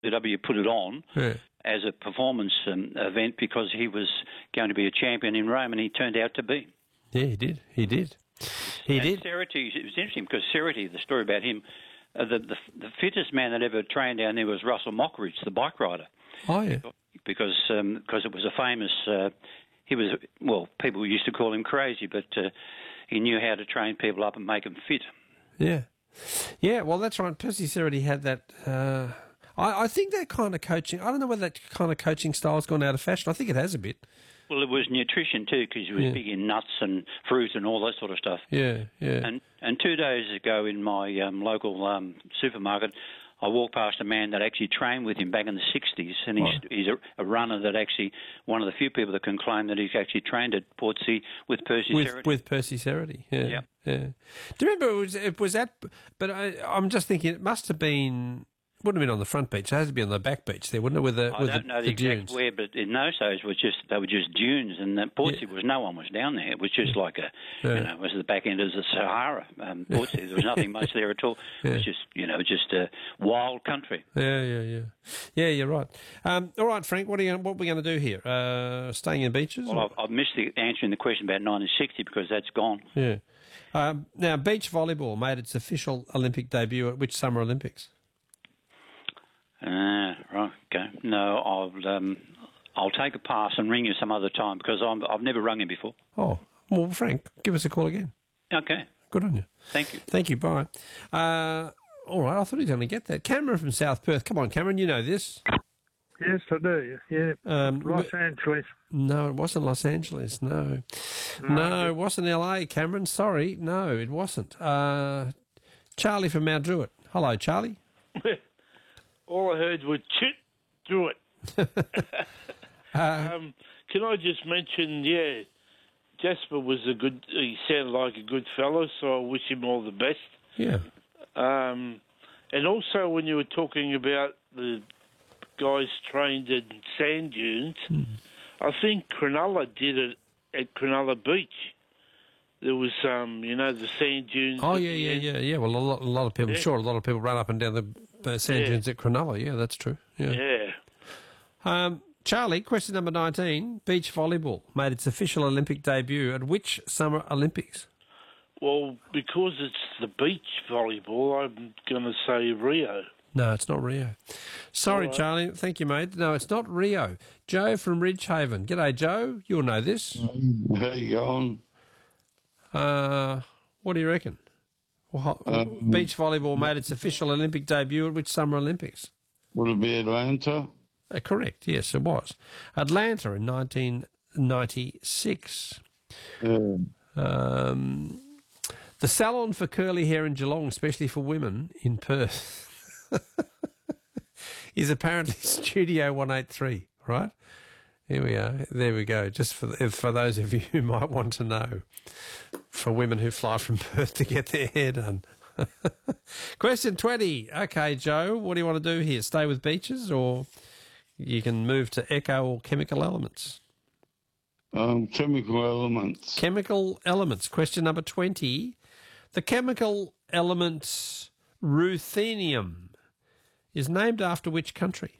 WCW put it on as a performance event because he was going to be a champion in Rome, and he turned out to be. Yeah, he did. Cerruti, it was interesting because Cerruti, the story about him, the fittest man that ever trained down there was Russell Mockridge, the bike rider. Oh, yeah. Because it was a famous... he was, well, people used to call him crazy, but he knew how to train people up and make them fit. Yeah. Yeah, well, that's right. Percy Cerruti had that... I think that kind of coaching... I don't know whether that kind of coaching style has gone out of fashion. I think it has a bit. Well, it was nutrition too, because he was big in nuts and fruit and all that sort of stuff. Yeah, yeah. And 2 days ago in my local supermarket, I walked past a man that actually trained with him back in the 60s, and he's a runner that actually, one of the few people that can claim that he's actually trained at Portsea with Percy Cerruti. With Percy Cerruti, yeah. Yep. Yeah. Do you remember it was at, but I'm just thinking it must have been, wouldn't have been on the front beach, it has to be on the back beach there, wouldn't it, with the I don't know the exact dunes. where, but in those days they were just dunes, and Portsea was, no one was down there. It was just like it was the back end of the Sahara. Portsea, there was nothing much there at all. It was just a wild country. Yeah, you're right. All right, Frank, what are we going to do here? Staying in beaches? Well, I've missed answering the question about 1960 because that's gone. Yeah. Now, beach volleyball made its official Olympic debut at which Summer Olympics? Right, okay. No, I'll take a pass and ring you some other time because I've never rung you before. Oh, well, Frank, give us a call again. Okay. Good on you. Thank you. Thank you, bye. All right, I thought he was going to get that. Cameron from South Perth. Come on, Cameron, you know this. Yes, I do, yeah. Los Angeles. No, it wasn't Los Angeles, no. No, it wasn't LA, Cameron. Sorry, no, it wasn't. Charlie from Mount Druitt. Hello, Charlie. All I heard was chit, do it. Can I just mention, Jasper was he sounded like a good fellow, so I wish him all the best. Yeah. And also when you were talking about the guys trained in sand dunes, I think Cronulla did it at Cronulla Beach. There was, the sand dunes. Oh, yeah. Well, a lot of people, sure, a lot of people run up and down the sand dunes at Cronulla. Yeah, that's true. Yeah. Charlie, question number 19. Beach volleyball made its official Olympic debut at which Summer Olympics? Well, because it's the beach volleyball, I'm going to say Rio. No, it's not Rio. Sorry, right. Charlie. Thank you, mate. No, it's not Rio. Joe from Ridgehaven. G'day, Joe. You'll know this. How you going? What do you reckon? Beach volleyball made its official Olympic debut at which Summer Olympics? Would it be Atlanta? Correct, yes, it was. Atlanta in 1996. The salon for curly hair in Geelong, especially for women in Perth, is apparently Studio 183, right? Here we are. There we go. Just for those of you who might want to know, for women who fly from Perth to get their hair done. Question 20. Okay, Joe, what do you want to do here? Stay with beaches, or you can move to echo or chemical elements? Chemical elements. Chemical elements. Question number 20. The chemical element ruthenium is named after which country?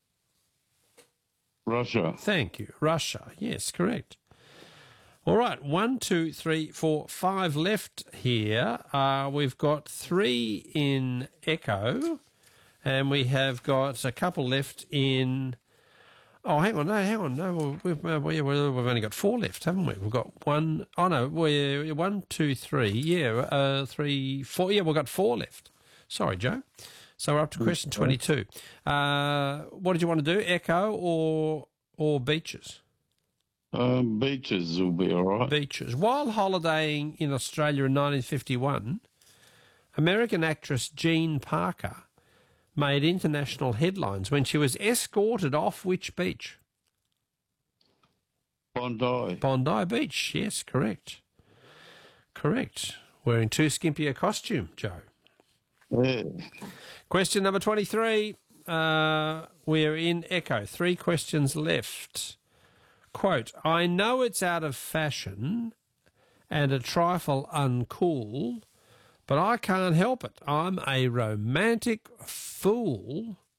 Russia. Thank you. Russia. Yes, correct. All right. 1, 2, 3, 4, 5 left here. We've got 3 in echo, and we have got a couple left in... Oh, hang on. No, we've only got 4 left, haven't we? We've got 1... Oh, no, we're 1, 2, 3. Yeah, 3, 4. Yeah, we've got 4 left. Sorry, Joe. So we're up to question 22. What did you want to do, echo or beaches? Beaches will be all right. Beaches. While holidaying in Australia in 1951, American actress Jean Parker made international headlines when she was escorted off which beach? Bondi. Bondi Beach, yes, correct. Correct. Wearing too skimpy a costume, Joe. Yeah. Question number 23. We're in echo. 3 questions left. Quote, I know it's out of fashion and a trifle uncool, but I can't help it. I'm a romantic fool